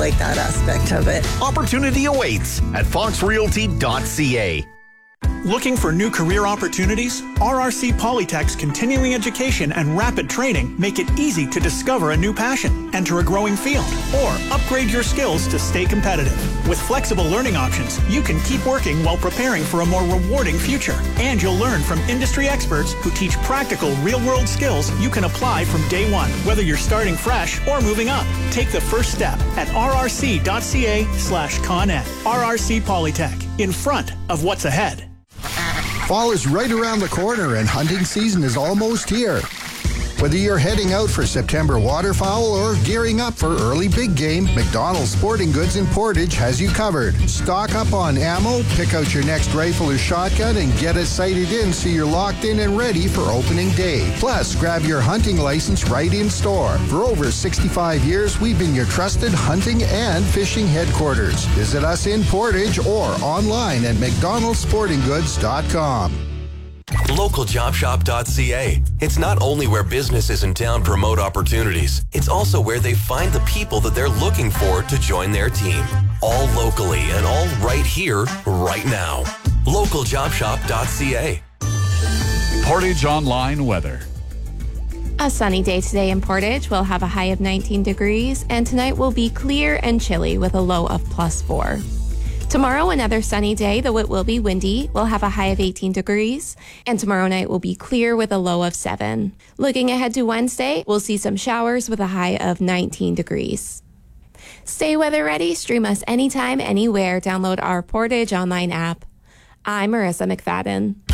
like that aspect of it. Opportunity awaits at foxrealty.ca. Looking for new career opportunities? RRC Polytech's continuing education and rapid training make it easy to discover a new passion, enter a growing field, or upgrade your skills to stay competitive. With flexible learning options, you can keep working while preparing for a more rewarding future. And you'll learn from industry experts who teach practical, real-world skills you can apply from day one, whether you're starting fresh or moving up. Take the first step at rrc.ca/ConEd. RRC Polytech, in front of what's ahead. Fall is right around the corner and hunting season is almost here. Whether you're heading out for September waterfowl or gearing up for early big game, McDonald's Sporting Goods in Portage has you covered. Stock up on ammo, pick out your next rifle or shotgun, and get it sighted in so you're locked in and ready for opening day. Plus, grab your hunting license right in store. For over 65 years, we've been your trusted hunting and fishing headquarters. Visit us in Portage or online at mcdonaldsportinggoods.com. LocalJobShop.ca. It's not only where businesses in town promote opportunities, it's also where they find the people that they're looking for to join their team. All locally and all right here, right now. LocalJobShop.ca. Portage Online weather. A sunny day today in Portage. We'll have a high of 19 degrees, and tonight will be clear and chilly with a low of +4. Tomorrow, another sunny day, though it will be windy. We'll have a high of 18 degrees, and tomorrow night will be clear with a low of 7. Looking ahead to Wednesday, we'll see some showers with a high of 19 degrees. Stay weather ready. Stream us anytime, anywhere. Download our Portage Online app. I'm Marissa McFadden.